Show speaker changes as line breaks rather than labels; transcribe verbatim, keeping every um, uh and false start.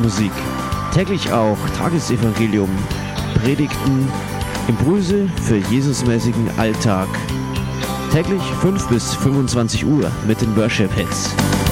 Musik. Täglich auch Tagesevangelium, Predigten, Impulse für Jesusmäßigen Alltag. Täglich fünf bis fünfundzwanzig Uhr mit den Worship Hits.